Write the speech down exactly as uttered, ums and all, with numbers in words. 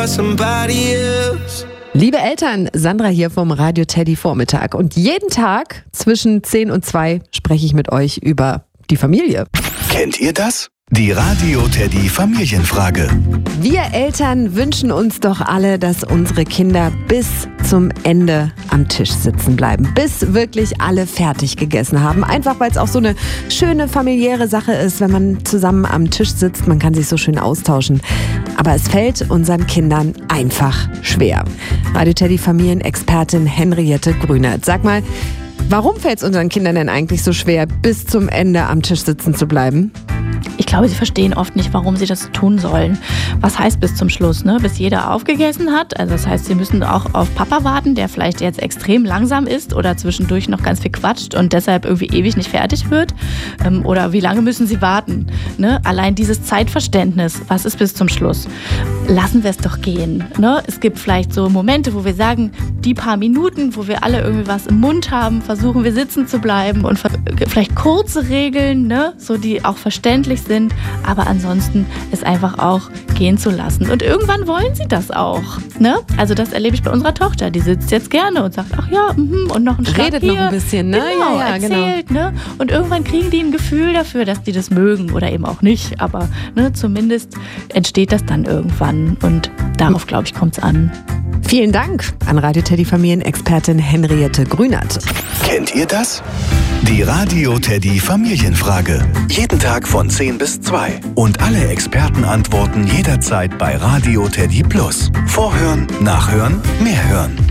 somebody else. Liebe Eltern, Sandra hier vom Radio Teddy Vormittag. Und jeden Tag zwischen zehn und zwei spreche ich mit euch über die Familie. Kennt ihr das? Die Radio Teddy Familienfrage. Wir Eltern wünschen uns doch alle, dass unsere Kinder bis zum Ende am Tisch sitzen bleiben. Bis wirklich alle fertig gegessen haben. Einfach weil es auch so eine schöne familiäre Sache ist, wenn man zusammen am Tisch sitzt. Man kann sich so schön austauschen. Aber es fällt unseren Kindern einfach schwer. Radio Teddy Familienexpertin Henriette Grünert. Sag mal, warum fällt es unseren Kindern denn eigentlich so schwer, bis zum Ende am Tisch sitzen zu bleiben? Ich glaube, sie verstehen oft nicht, warum sie das tun sollen. Was heißt bis zum Schluss, ne? Bis jeder aufgegessen hat? Also das heißt, sie müssen auch auf Papa warten, der vielleicht jetzt extrem langsam ist oder zwischendurch noch ganz viel quatscht und deshalb irgendwie ewig nicht fertig wird. Ähm, oder wie lange müssen sie warten? Ne? Allein dieses Zeitverständnis, was ist bis zum Schluss? Lassen wir es doch gehen. Ne? Es gibt vielleicht so Momente, wo wir sagen, die paar Minuten, wo wir alle irgendwie was im Mund haben, versuchen wir sitzen zu bleiben und vielleicht kurze Regeln, ne? So die auch verständlich sind, aber ansonsten es einfach auch gehen zu lassen. Und irgendwann wollen sie das auch. Ne? Also das erlebe ich bei unserer Tochter. Die sitzt jetzt gerne und sagt, ach ja, mh, und noch ein Schlag Redet hier. noch ein bisschen, ne? Genau, ja, ja, erzählt, genau. Ne? Und irgendwann kriegen die ein Gefühl dafür, dass die das mögen oder eben auch nicht. Aber ne, zumindest entsteht das dann irgendwann und darauf, glaube ich, kommt es an. Vielen Dank an Radio Teddy Familienexpertin Henriette Grünert. Kennt ihr das? Die Radio Teddy Familienfrage. Jeden Tag von zehn bis zwei. Und alle Experten antworten jederzeit bei Radio Teddy Plus. Vorhören, nachhören, mehr hören.